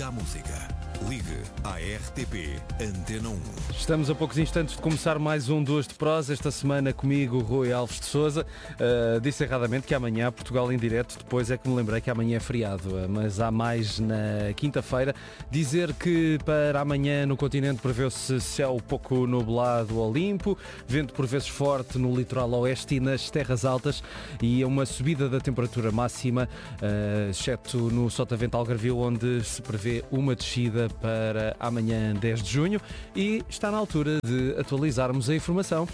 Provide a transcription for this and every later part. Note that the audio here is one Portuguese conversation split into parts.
Liga à música. Ligue à RTP Antena 1. Estamos a poucos instantes de começar mais um Duas de Prosa. Esta semana comigo, Rui Alves de Sousa. Disse erradamente que amanhã Portugal em direto. Depois é que me lembrei que amanhã é feriado, mas há mais na quinta-feira. Dizer que para amanhã no continente prevê-se céu pouco nublado ou limpo, vento por vezes forte no litoral oeste e nas terras altas e uma subida da temperatura máxima, exceto no Sotavento Algarvio, onde se prevê uma descida para amanhã 10 de junho e está na altura de atualizarmos a informação.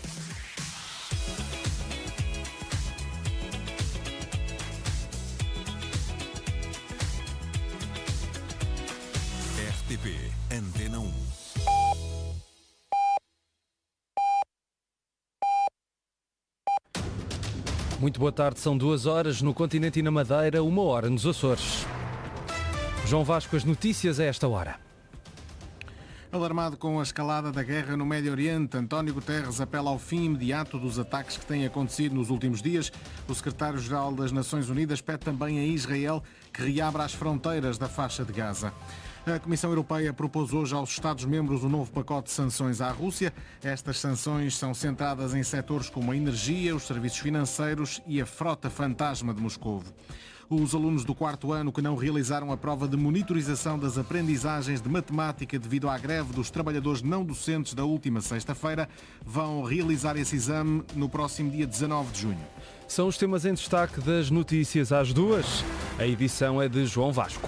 RTP Antena 1. Muito boa tarde, são 2 horas no continente e na Madeira, 1 hora nos Açores. João Vasco, as notícias a esta hora. Alarmado com a escalada da guerra no Médio Oriente, António Guterres apela ao fim imediato dos ataques que têm acontecido nos últimos dias. O secretário-geral das Nações Unidas pede também a Israel que reabra as fronteiras da faixa de Gaza. A Comissão Europeia propôs hoje aos Estados-membros um novo pacote de sanções à Rússia. Estas sanções são centradas em setores como a energia, os serviços financeiros e a frota fantasma de Moscovo. Os alunos do 4º ano que não realizaram a prova de monitorização das aprendizagens de matemática devido à greve dos trabalhadores não docentes da última sexta-feira vão realizar esse exame no próximo dia 19 de junho. São os temas em destaque das notícias às 2. A edição é de João Vasco.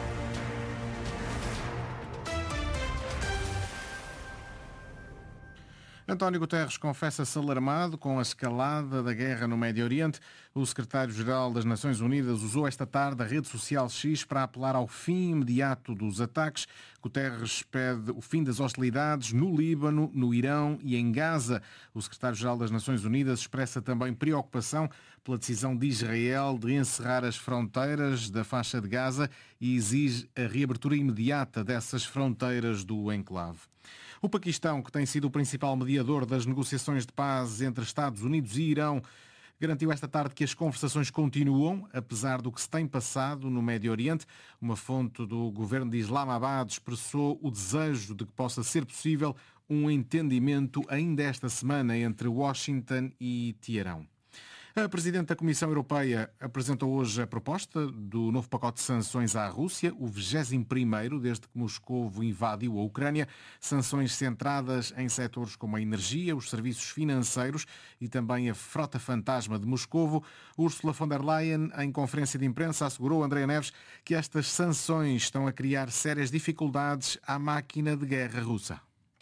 António Guterres confessa-se alarmado com a escalada da guerra no Médio Oriente. O secretário-geral das Nações Unidas usou esta tarde a rede social X para apelar ao fim imediato dos ataques. Guterres pede o fim das hostilidades no Líbano, no Irão e em Gaza. O secretário-geral das Nações Unidas expressa também preocupação pela decisão de Israel de encerrar as fronteiras da faixa de Gaza e exige a reabertura imediata dessas fronteiras do enclave. O Paquistão, que tem sido o principal mediador das negociações de paz entre Estados Unidos e Irão, garantiu esta tarde que as conversações continuam, apesar do que se tem passado no Médio Oriente. Uma fonte do governo de Islamabad expressou o desejo de que possa ser possível um entendimento ainda esta semana entre Washington e Teherão. A Presidente da Comissão Europeia apresentou hoje a proposta do novo pacote de sanções à Rússia, o 21º desde que Moscovo invadiu a Ucrânia. Sanções centradas em setores como a energia, os serviços financeiros e também a frota fantasma de Moscovo. Ursula von der Leyen, em conferência de imprensa, assegurou a Andrea Neves que estas sanções estão a criar sérias dificuldades à máquina de guerra russa.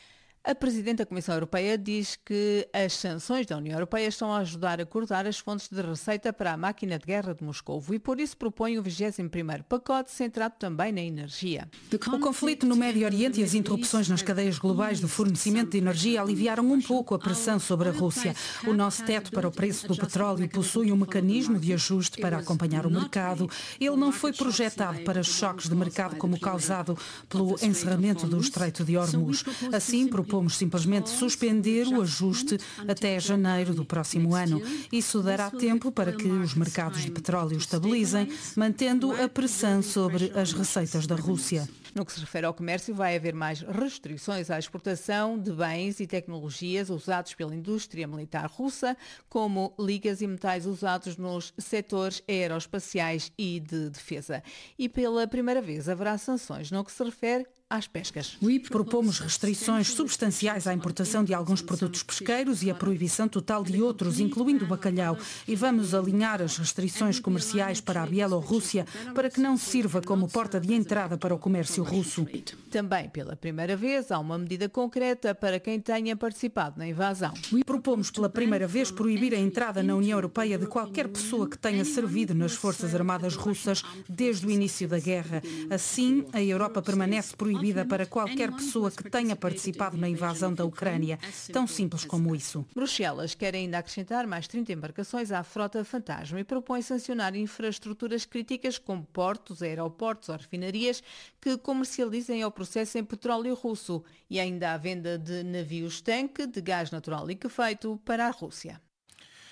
A Presidente da Comissão Europeia diz que as sanções da União Europeia estão a ajudar a cortar as fontes de receita para a máquina de guerra de Moscovo e por isso propõe o 21º pacote centrado também na energia. O conflito no Médio Oriente e as interrupções nas cadeias globais do fornecimento de energia aliviaram um pouco a pressão sobre a Rússia. O nosso teto para o preço do petróleo possui um mecanismo de ajuste para acompanhar o mercado. Ele não foi projetado para choques de mercado como o causado pelo encerramento do Estreito de Hormuz. Assim, propomos simplesmente suspender o ajuste até janeiro do próximo ano. Isso dará tempo para que os mercados de petróleo estabilizem, mantendo a pressão sobre as receitas da Rússia. No que se refere ao comércio, vai haver mais restrições à exportação de bens e tecnologias usados pela indústria militar russa, como ligas e metais usados nos setores aeroespaciais e de defesa. E pela primeira vez haverá sanções no que se refere às pescas. Propomos restrições substanciais à importação de alguns produtos pesqueiros e a proibição total de outros, incluindo o bacalhau. E vamos alinhar as restrições comerciais para a Bielorrússia para que não sirva como porta de entrada para o comércio russo. Também pela primeira vez há uma medida concreta para quem tenha participado na invasão. Propomos pela primeira vez proibir a entrada na União Europeia de qualquer pessoa que tenha servido nas Forças Armadas Russas desde o início da guerra. Assim, a Europa permanece proibida para qualquer pessoa que tenha participado na invasão da Ucrânia. Tão simples como isso. Bruxelas quer ainda acrescentar mais 30 embarcações à frota fantasma e propõe sancionar infraestruturas críticas como portos, aeroportos ou refinarias que comercializem ou processem petróleo russo e ainda a venda de navios-tanque de gás natural liquefeito para a Rússia.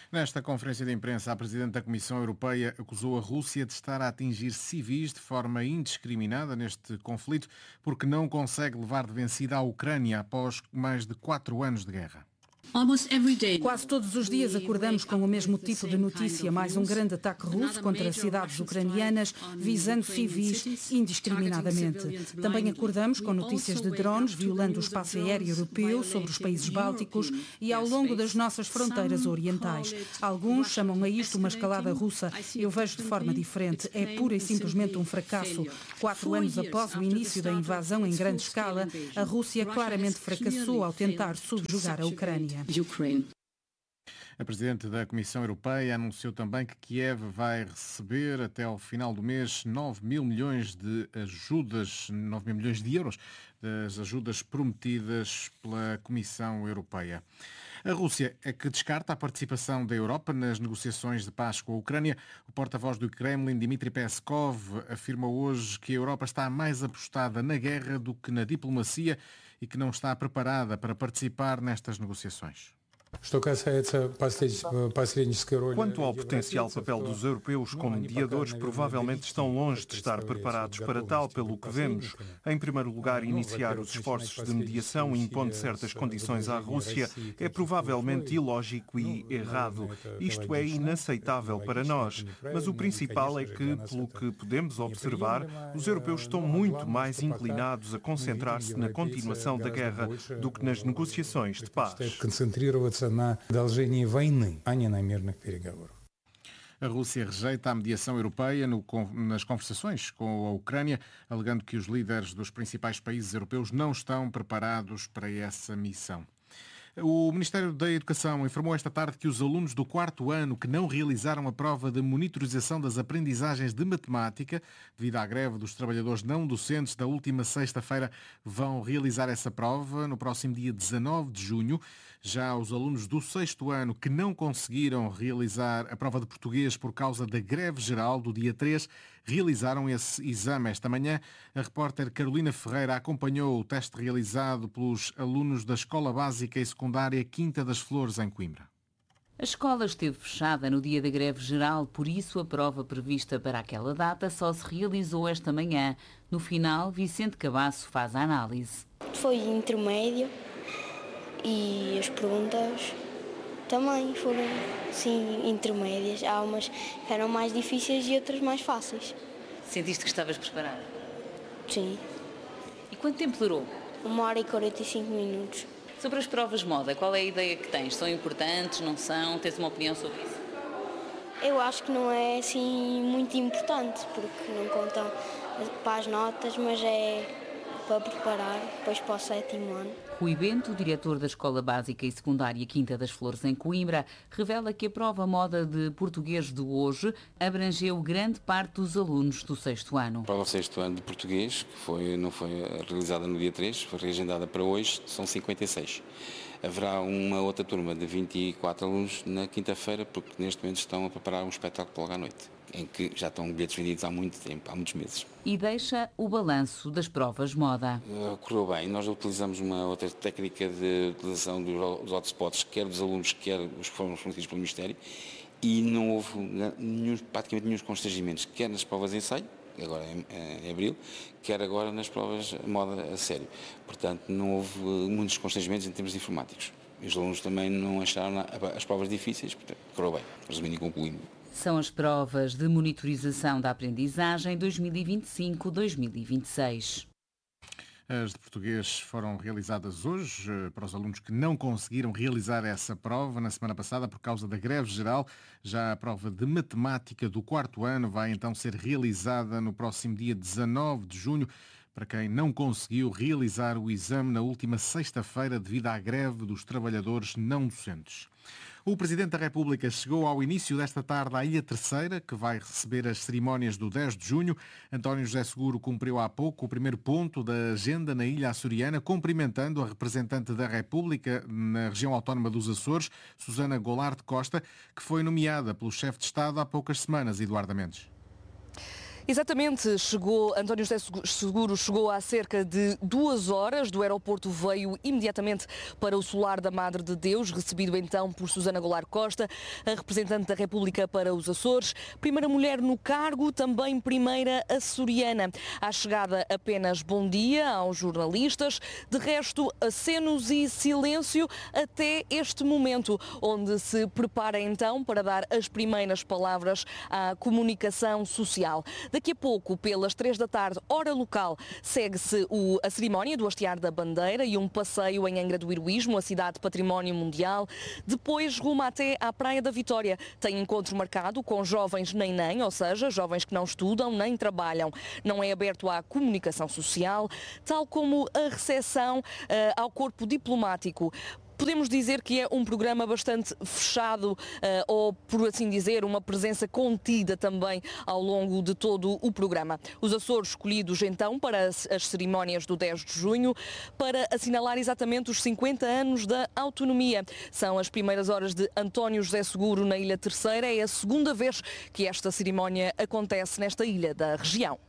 Nesta conferência de imprensa, a Presidente da Comissão Europeia acusou a Rússia de estar a atingir civis de forma indiscriminada neste conflito porque não consegue levar de vencida a Ucrânia após mais de 4 anos de guerra. Quase todos os dias acordamos com o mesmo tipo de notícia, mais um grande ataque russo contra cidades ucranianas, visando civis indiscriminadamente. Também acordamos com notícias de drones violando o espaço aéreo europeu sobre os países bálticos e ao longo das nossas fronteiras orientais. Alguns chamam a isto uma escalada russa. Eu vejo de forma diferente. É pura e simplesmente um fracasso. 4 anos após o início da invasão em grande escala, a Rússia claramente fracassou ao tentar subjugar a Ucrânia. A Presidente da Comissão Europeia anunciou também que Kiev vai receber até ao final do mês 9 mil milhões de euros das ajudas prometidas pela Comissão Europeia. A Rússia é que descarta a participação da Europa nas negociações de paz com a Ucrânia. O porta-voz do Kremlin, Dmitry Peskov, afirmou hoje que a Europa está mais apostada na guerra do que na diplomacia e que não está preparada para participar nestas negociações. Quanto ao potencial papel dos europeus como mediadores, provavelmente estão longe de estar preparados para tal, pelo que vemos. Em primeiro lugar, iniciar os esforços de mediação impondo certas condições à Rússia é provavelmente ilógico e errado. Isto é inaceitável para nós. Mas o principal é que, pelo que podemos observar, os europeus estão muito mais inclinados a concentrar-se na continuação da guerra do que nas negociações de paz. A Rússia rejeita a mediação europeia nas conversações com a Ucrânia, alegando que os líderes dos principais países europeus não estão preparados para essa missão. O Ministério da Educação informou esta tarde que os alunos do 4º ano que não realizaram a prova de monitorização das aprendizagens de matemática, devido à greve dos trabalhadores não docentes da última sexta-feira, vão realizar essa prova no próximo dia 19 de junho. Já os alunos do 6º ano que não conseguiram realizar a prova de português por causa da greve geral do dia 3, realizaram esse exame esta manhã. A repórter Carolina Ferreira acompanhou o teste realizado pelos alunos da Escola Básica e Secundária Quinta das Flores, em Coimbra. A escola esteve fechada no dia da greve geral, por isso a prova prevista para aquela data só se realizou esta manhã. No final, Vicente Cabasso faz a análise. Foi intermédio e as perguntas também foram, sim, intermédias. Há umas que eram mais difíceis e outras mais fáceis. Sentiste que estavas preparada? Sim. E quanto tempo durou? 1h e 45 minutos. Sobre as provas de moda, qual é a ideia que tens? São importantes, não são? Tens uma opinião sobre isso? Eu acho que não é assim muito importante, porque não contam para as notas, mas é para preparar depois para o 7º ano. Rui Bento, diretor da Escola Básica e Secundária Quinta das Flores, em Coimbra, revela que a prova moda de português de hoje abrangeu grande parte dos alunos do 6º ano. A prova do 6º ano de português, que não foi realizada no dia 3, foi reagendada para hoje, são 56. Haverá uma outra turma de 24 alunos na quinta-feira, porque neste momento estão a preparar um espetáculo logo à noite, em que já estão bilhetes vendidos há muito tempo, há muitos meses. E deixa o balanço das provas moda. Correu bem. Nós utilizamos uma outra técnica de utilização dos hotspots, quer dos alunos, quer os que foram fornecidos pelo Ministério, e não houve praticamente nenhum constrangimentos, quer nas provas de ensaio, agora em abril, quer agora nas provas moda a sério. Portanto, não houve muitos constrangimentos em termos informáticos. Os alunos também não acharam as provas difíceis, portanto, correu bem. Resumindo e concluindo. São as provas de monitorização da aprendizagem 2025-2026. As de português foram realizadas hoje para os alunos que não conseguiram realizar essa prova na semana passada por causa da greve geral. Já a prova de matemática do 4º ano vai então ser realizada no próximo dia 19 de junho para quem não conseguiu realizar o exame na última sexta-feira devido à greve dos trabalhadores não docentes. O Presidente da República chegou ao início desta tarde à Ilha Terceira, que vai receber as cerimónias do 10 de junho. António José Seguro cumpriu há pouco o primeiro ponto da agenda na Ilha Açoriana, cumprimentando a representante da República na região autónoma dos Açores, Susana Goulart Costa, que foi nomeada pelo chefe de Estado há poucas semanas, Eduardo Mendes. Exatamente, António José Seguro chegou há cerca de 2 horas. Do aeroporto veio imediatamente para o Solar da Madre de Deus, recebido então por Susana Goulart Costa, a representante da República para os Açores, primeira mulher no cargo, também primeira açoriana. À chegada apenas bom dia aos jornalistas, de resto acenos e silêncio até este momento, onde se prepara então para dar as primeiras palavras à comunicação social. Daqui a pouco, pelas 3 da tarde, hora local, segue-se a cerimónia do hastear da bandeira e um passeio em Angra do Heroísmo, a cidade Património Mundial. Depois, rumo até à Praia da Vitória. Tem encontro marcado com jovens nem, ou seja, jovens que não estudam nem trabalham. Não é aberto à comunicação social, tal como a recepção ao corpo diplomático. Podemos dizer que é um programa bastante fechado, ou, por assim dizer, uma presença contida também ao longo de todo o programa. Os Açores escolhidos então para as cerimónias do 10 de junho, para assinalar exatamente os 50 anos da autonomia. São as primeiras horas de António José Seguro na Ilha Terceira. É a segunda vez que esta cerimónia acontece nesta ilha da região.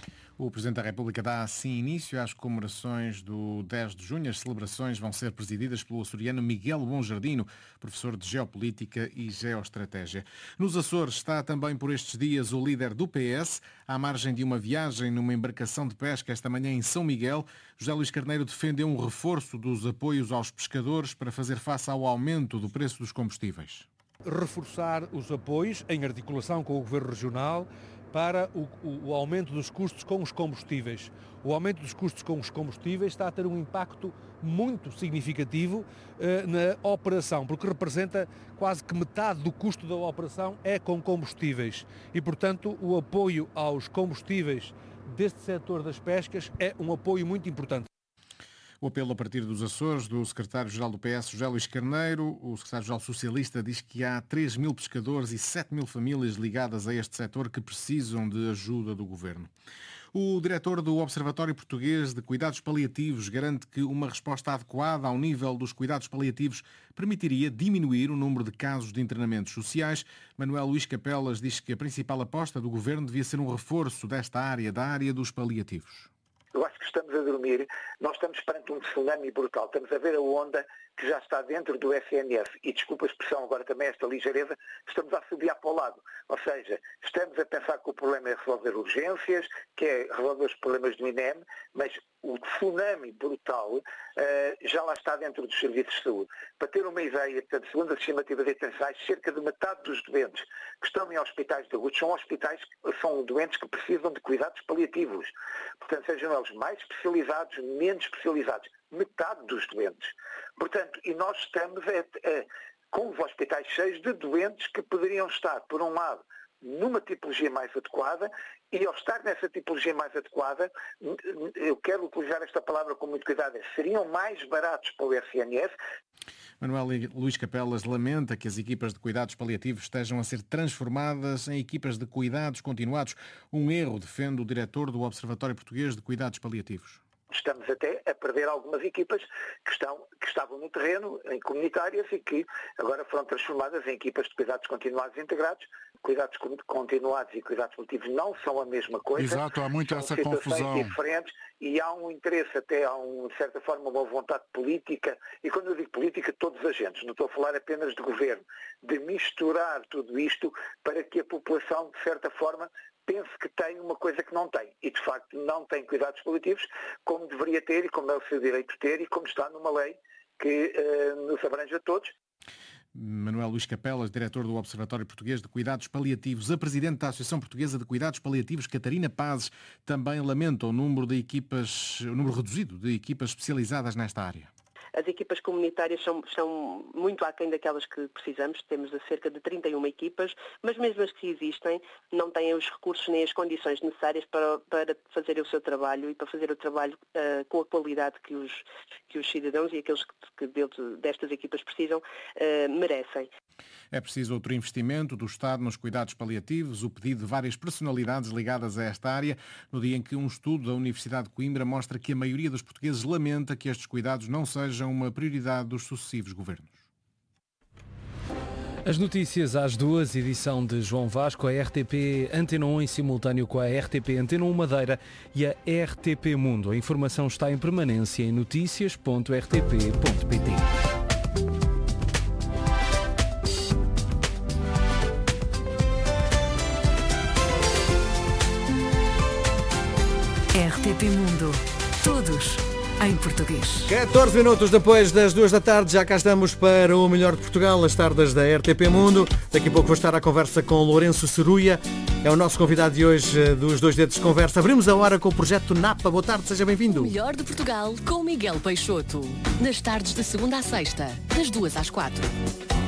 O Presidente da República dá assim início às comemorações do 10 de junho. As celebrações vão ser presididas pelo açoriano Miguel Bonjardino, professor de Geopolítica e Geoestratégia. Nos Açores está também por estes dias o líder do PS, à margem de uma viagem numa embarcação de pesca esta manhã em São Miguel. José Luís Carneiro defendeu um reforço dos apoios aos pescadores para fazer face ao aumento do preço dos combustíveis. Reforçar os apoios em articulação com o Governo Regional para o aumento dos custos com os combustíveis. O aumento dos custos com os combustíveis está a ter um impacto muito significativo na operação, porque representa quase que metade do custo da operação é com combustíveis. E, portanto, o apoio aos combustíveis deste setor das pescas é um apoio muito importante. O apelo a partir dos Açores do secretário-geral do PS, José Luís Carneiro. O secretário-geral socialista diz que há 3.000 pescadores e 7.000 famílias ligadas a este setor que precisam de ajuda do governo. O diretor do Observatório Português de Cuidados Paliativos garante que uma resposta adequada ao nível dos cuidados paliativos permitiria diminuir o número de casos de internamentos sociais. Manuel Luís Capelas diz que a principal aposta do governo devia ser um reforço desta área, da área dos paliativos. Eu acho que estamos a dormir, nós estamos perante um tsunami brutal, estamos a ver a onda que já está dentro do SNS e, desculpa a expressão, agora também esta ligeireza, estamos a subir para o lado. Ou seja, estamos a pensar que o problema é resolver urgências, que é resolver os problemas do INEM, mas o tsunami brutal já lá está dentro dos serviços de saúde. Para ter uma ideia, portanto, segundo as estimativas internacionais, cerca de metade dos doentes que estão em hospitais de saúde são doentes que precisam de cuidados paliativos. Portanto, sejam eles mais especializados, menos especializados. Metade dos doentes. Portanto, e nós estamos com os hospitais cheios de doentes que poderiam estar, por um lado, numa tipologia mais adequada, e ao estar nessa tipologia mais adequada, eu quero utilizar esta palavra com muito cuidado, seriam mais baratos para o SNS. Manuel Luís Capelas lamenta que as equipas de cuidados paliativos estejam a ser transformadas em equipas de cuidados continuados. Um erro, defende o diretor do Observatório Português de Cuidados Paliativos. Estamos até a perder algumas equipas que estavam no terreno, em comunitárias, e que agora foram transformadas em equipas de cuidados continuados integrados. Cuidados continuados e cuidados paliativos não são a mesma coisa. Exato, há muito essa confusão. Diferentes, e há um interesse, até há, de certa forma, uma vontade política, e quando eu digo política, todos os agentes, não estou a falar apenas de governo, de misturar tudo isto para que a população, de certa forma, pense que tem uma coisa que não tem. E, de facto, não tem cuidados paliativos como deveria ter e como é o seu direito de ter e como está numa lei que nos abrange a todos. Manuel Luís Capelas, diretor do Observatório Português de Cuidados Paliativos. A presidente da Associação Portuguesa de Cuidados Paliativos, Catarina Pazes, também lamenta o número reduzido de equipas especializadas nesta área. As equipas comunitárias são muito aquém daquelas que precisamos. Temos cerca de 31 equipas, mas mesmo as que existem não têm os recursos nem as condições necessárias para fazer o seu trabalho e para fazer o trabalho com a qualidade que os cidadãos e aqueles que destas equipas precisam merecem. É preciso outro investimento do Estado nos cuidados paliativos, o pedido de várias personalidades ligadas a esta área, no dia em que um estudo da Universidade de Coimbra mostra que a maioria dos portugueses lamenta que estes cuidados não sejam uma prioridade dos sucessivos governos. As notícias às 2, edição de João Vasco, a RTP Antena 1 em simultâneo com a RTP Antena 1 Madeira e a RTP Mundo. A informação está em permanência em noticias.rtp.pt. RTP Mundo. Todos em português. 14 minutos depois das 2 da tarde, já cá estamos para o melhor de Portugal, as tardes da RTP Mundo. Daqui a pouco vou estar à conversa com Lourenço Ceruia, é o nosso convidado de hoje dos Dois Dedos de Conversa. Abrimos a hora com o projeto Napa. Boa tarde, seja bem-vindo. O melhor de Portugal com Miguel Peixoto. Nas tardes de segunda à sexta, das 2 às 4.